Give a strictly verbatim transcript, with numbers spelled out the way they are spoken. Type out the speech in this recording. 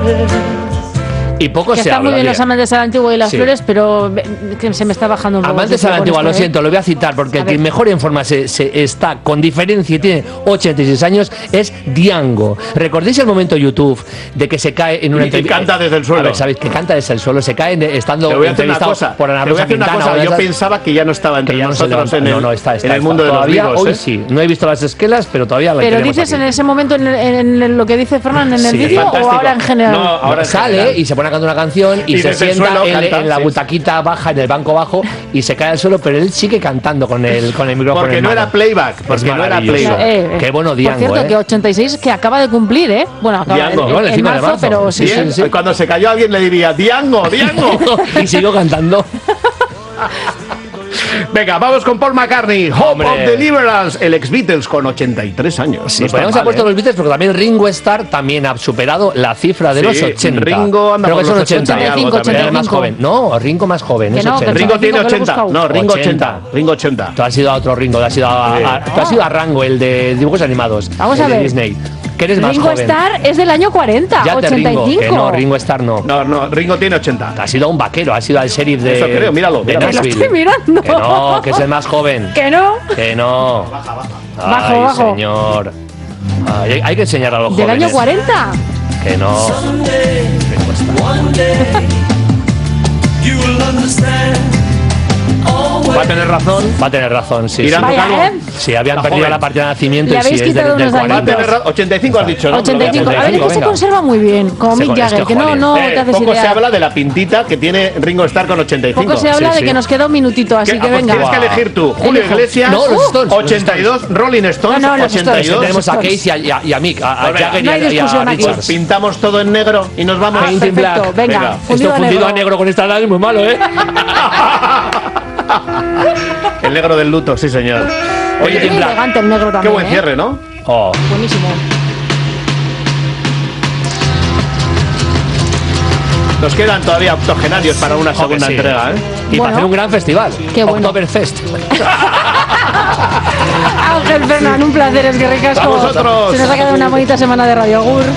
Y poco que se están habla. muy bien Mira. los amantes a la antigua y las Sí. flores, pero que se me está bajando un poco. Amantes a la antigua, lo siento, lo voy a citar porque A el que ver. mejor en forma se, se está con diferencia y tiene ochenta y seis años es Diango. ¿Recordáis el momento YouTube de que se cae en una Y- y entrevista? canta desde el suelo. A ver, ¿sabéis? Que canta desde el suelo, se cae en- estando Te voy a hacer una entrevistado cosa. por Ana Te voy a Rosa hacer una Quintana. cosa. o Yo esas- pensaba que ya no estaba entre que ya no se nosotros levanta. en el, no, no, está, está, en el está. mundo de los Todavía vivos. hoy ¿eh? sí. No he visto las esquelas, pero todavía la Pero tenemos dices aquí. en ese momento, en, en- en lo que dice Fernán en el Sí, vídeo, o fantástico. ahora en general. No, ahora en sale general. y se pone a cantar una canción y, Y se desde el sienta suelo en, canta, en la sí. butaquita baja, en el banco bajo, y se cae al suelo, pero él sigue cantando con el, con el micrófono. Porque en no mano. era playback. Porque Es no era maravilloso. playback. Eh, eh. Qué bueno Por Diango, cierto, ¿eh? que ochenta y seis que acaba de cumplir, ¿eh? Bueno, acaba Diango, en, bueno, el en cinco de marzo, marzo. pero sí, Bien, sí. sí. Cuando se cayó alguien le diría Diango, Diango. y sigo cantando. Venga, vamos con Paul McCartney, Hope Hombre. of Deliverance, el ex Beatles con ochenta y tres años. Sí, No está podemos mal, haber puesto ¿eh? los Beatles, porque también Ringo Starr también ha superado la cifra de Sí, los ochenta. Ringo anda Creo por que son los ochenta y ochenta. algo ochenta y cinco, también. Era más ochenta y cinco. joven. No, Ringo más joven. Que es no, que ochenta. Ringo tiene ochenta y cinco, que lo he ochenta. buscado. No, Ringo ochenta. ochenta. Ringo ochenta. Tú has ido a otro Ringo, tú has ido a, Sí. a- tú has ido a Rango, el de dibujos animados. Vamos el a de ver. Disney. Que eres más Ringo joven. Starr es del año cuarenta, Ya te ochenta y Ringo. cinco. Que no, Ringo Starr no. No, no, Ringo tiene ochenta. Ha sido un vaquero, ha sido el sheriff de. Eso creo, míralo, de míralo. Que lo Nashville. estoy mirando. Que no, que es el más joven. Que no. Que no. Ay, Bajo, bajo. señor. Ay, hay, hay que enseñar a los Del jóvenes. año cuarenta. Que no. Va a tener razón. Va a tener razón, sí. Irán sí. Vaya, Calvo. ¿eh? Sí, habían Está perdido joven. la partida de nacimiento Le y sí, habéis es quitado del, del unos Va a cuarenta. tener ra- ochenta y cinco has dicho, ¿no? ochenta y cinco. A ver, es que venga. se conserva muy bien, como Se Mick con- es Jagger, que, que no, joder. no Eh, te haces poco se idea. habla de la pintita que tiene Ringo Starr con ochenta y cinco. Poco se habla Sí, de sí. que nos queda un minutito, así ¿Qué? que Ah, pues venga. tienes que elegir tú. Julio Elijo. Iglesias, No, los Stones, los ochenta y dos, Rolling Stones, No, no, los ochenta y Es que dos. tenemos a Stones. Keith y a, y a Mick, a, a Pues venga, Jagger y no a, hay y a discusión aquí. Richards. Pintamos todo en negro y nos vamos. Ah, Paint in perfecto. black. Venga, Venga. fundido Esto a fundido negro. a negro con esta edad es muy malo, ¿eh? El negro del luto, sí señor. Muy Oye, elegante el negro qué también, buen ¿eh? cierre, ¿no? Oh. Buenísimo. Nos quedan todavía octogenarios para una Joder, segunda sí. entrega, ¿eh? Y Bueno. para hacer un gran festival. Qué bueno. Oktoberfest. Ángel Fernán, un placer, es que ricasco. A vosotros. Se nos ha quedado una bonita semana de Radio Agur.